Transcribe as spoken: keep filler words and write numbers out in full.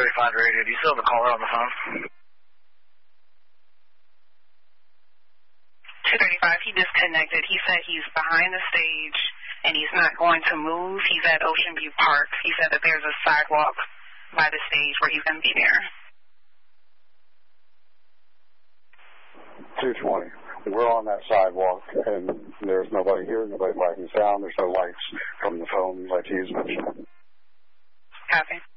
thirty-five radio. Do you still have the caller on the phone? two thirty-five, he disconnected. He said he's behind the stage and he's not going to move. He's at Ocean View Park. He said that there's a sidewalk by the stage where he's going to be there. two twenty. We're on that sidewalk, and there's nobody here, nobody making sound. There's no lights from the phone like he's mentioned. Copy.